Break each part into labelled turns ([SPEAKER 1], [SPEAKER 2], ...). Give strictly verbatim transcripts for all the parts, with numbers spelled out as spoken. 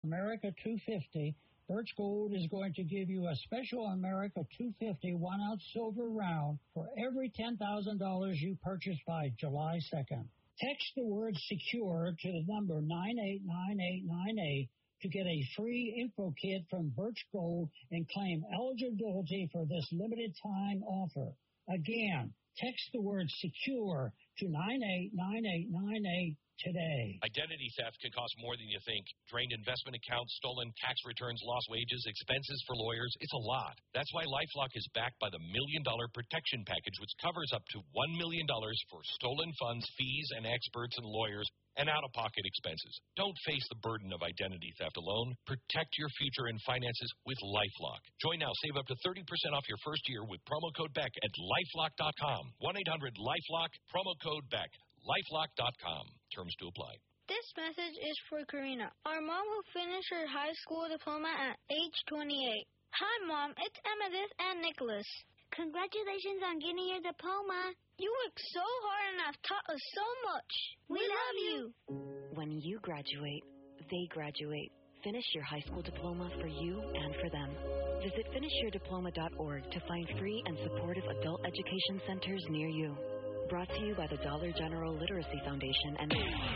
[SPEAKER 1] America two fifty, Birch Gold is going to give you a special America two fifty one-ounce silver round for every ten thousand dollars you purchase by July second. Text the word SECURE to the number nine eight nine eight nine eight to get a free info kit from Birch Gold and claim eligibility for this limited-time offer. Again, text the word SECURE to nine eight nine eight nine eight today.
[SPEAKER 2] Identity theft can cost more than you think. Drained investment accounts, stolen tax returns, lost wages, expenses for lawyers. It's a lot. That's why LifeLock is backed by the Million Dollar Protection Package, which covers up to one million dollars for stolen funds, fees, and experts and lawyers, and out-of-pocket expenses. Don't face the burden of identity theft alone. Protect your future and finances with LifeLock. Join now. Save up to thirty percent off your first year with promo code Beck at lifelock dot com. one eight hundred LifeLock, promo code Beck. lifelock dot com. Terms to apply.
[SPEAKER 3] This message is for Karina, our mom who finished her high school diploma at age twenty-eight. Hi, Mom. It's Amethyst and Nicholas. Congratulations on getting your diploma. You worked so hard and have taught us so much. We, we love you.
[SPEAKER 4] When you graduate, they graduate. Finish your high school diploma for you and for them. Visit finish your diploma dot org to find free and supportive adult education centers near you. Brought to you by the Dollar General Literacy Foundation and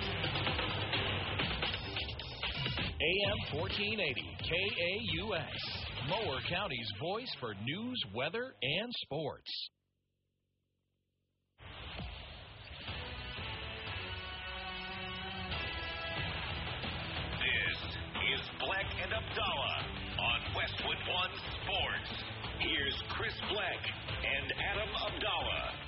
[SPEAKER 5] A M fourteen eighty K A U S, Mower County's voice for news, weather, and sports.
[SPEAKER 6] This is Black and Abdallah on Westwood One Sports. Here's Chris Black and Adam Abdallah.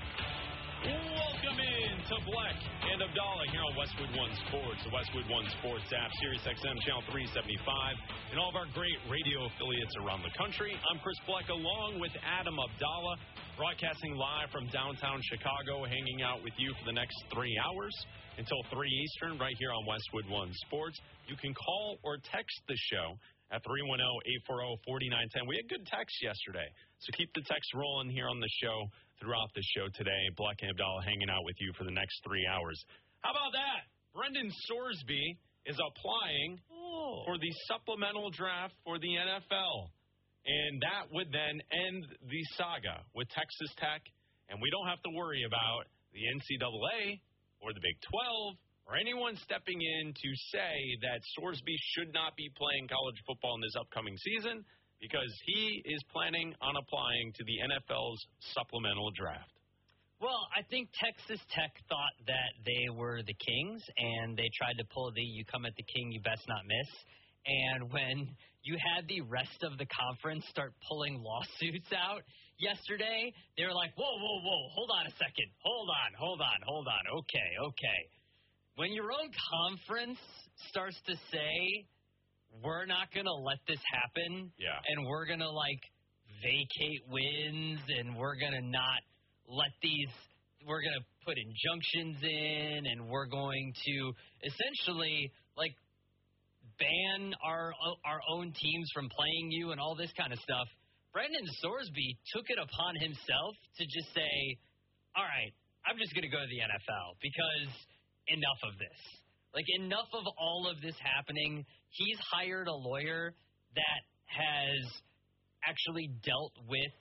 [SPEAKER 7] Welcome in to Black and Abdallah here on Westwood One Sports, the Westwood One Sports app, Sirius X M Channel three seventy-five, and all of our great radio affiliates around the country. I'm Chris Black along with Adam Abdallah, broadcasting live from downtown Chicago, hanging out with you for the next three hours until three Eastern right here on Westwood One Sports. You can call or text the show at three one zero, eight four zero, four nine one zero. We had good texts yesterday, so keep the text rolling here on the show throughout the show today. Black and Abdallah hanging out with you for the next three hours. How about that? Brendan Sorsby is applying oh. for the supplemental draft for the N F L, and that would then end the saga with Texas Tech, and we don't have to worry about the N C double A or the Big twelve or anyone stepping in to say that Sorsby should not be playing college football in this upcoming season because he is planning on applying to the N F L's supplemental draft.
[SPEAKER 8] Well, I think Texas Tech thought that they were the Kings, and they tried to pull the you come at the king, you best not miss. And when you had the rest of the conference start pulling lawsuits out yesterday, they were like, whoa, whoa, whoa, hold on a second. Hold on, hold on, hold on. Okay, okay. When your own conference starts to say, we're not going to let this happen,
[SPEAKER 7] yeah.
[SPEAKER 8] and we're going to, like, vacate wins, and we're going to not let these, we're going to put injunctions in, and we're going to essentially, like, ban our our own teams from playing you and all this kind of stuff. Brendan Sorsby took it upon himself to just say, all right, I'm just going to go to the N F L because enough of this. Like, enough of all of this happening. He's hired a lawyer that has actually dealt with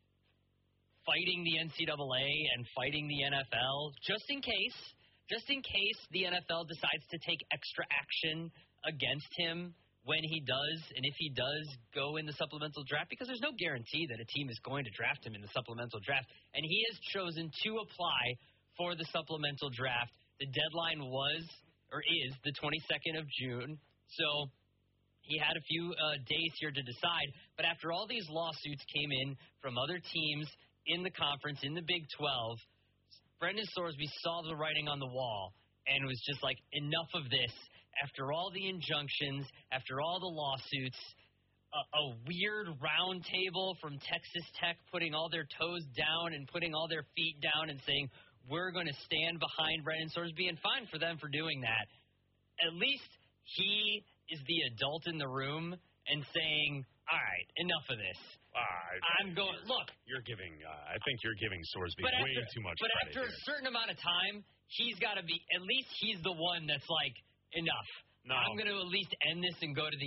[SPEAKER 8] fighting the N C double A and fighting the N F L just in case, just in case the N F L decides to take extra action against him when he does, and if he does go in the supplemental draft, because there's no guarantee that a team is going to draft him in the supplemental draft, and he has chosen to apply for the supplemental draft. The deadline was, or is, the twenty-second of June, so he had a few uh, days here to decide, but after all these lawsuits came in from other teams in the conference, in the Big twelve, Brendan Sorsby saw the writing on the wall and was just like, enough of this. After all the injunctions, after all the lawsuits, a, a weird round table from Texas Tech putting all their toes down and putting all their feet down and saying, we're going to stand behind Brendan Sorsby, and fine for them for doing that. At least he is the adult in the room and saying, all right, enough of this.
[SPEAKER 7] Uh,
[SPEAKER 8] I'm going, look.
[SPEAKER 7] You're giving, uh, I think you're giving Sorsby
[SPEAKER 8] but
[SPEAKER 7] way
[SPEAKER 8] after,
[SPEAKER 7] too much
[SPEAKER 8] But
[SPEAKER 7] credit
[SPEAKER 8] after
[SPEAKER 7] here.
[SPEAKER 8] a certain amount of time, he's got to be, at least he's the one that's like, enough.
[SPEAKER 7] No.
[SPEAKER 8] I'm going to at least end this and go to the